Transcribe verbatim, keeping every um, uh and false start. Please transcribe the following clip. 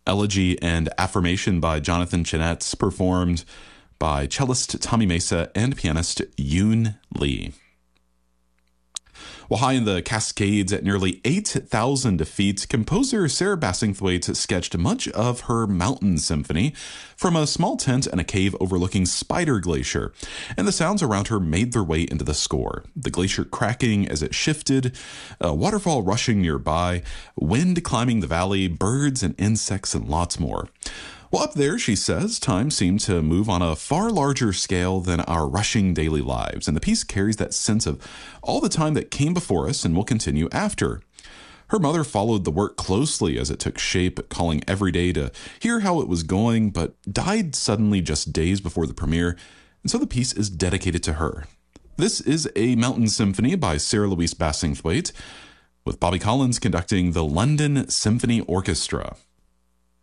Elegy and Affirmation by Jonathan Chenetz, performed by cellist Tommy Mesa and pianist Yoon Lee. While high in the Cascades at nearly eight thousand feet, composer Sarah Bassingthwaighte sketched much of her Mountain Symphony from a small tent and a cave overlooking Spider Glacier, and the sounds around her made their way into the score. The glacier cracking as it shifted, a waterfall rushing nearby, wind climbing the valley, birds and insects, and lots more. Well, up there, she says, time seemed to move on a far larger scale than our rushing daily lives, and the piece carries that sense of all the time that came before us and will continue after. Her mother followed the work closely as it took shape, calling every day to hear how it was going, but died suddenly just days before the premiere, and so the piece is dedicated to her. This is a Mountain Symphony by Sarah Louise Bassingthwaighte, with Bobby Collins conducting the London Symphony Orchestra.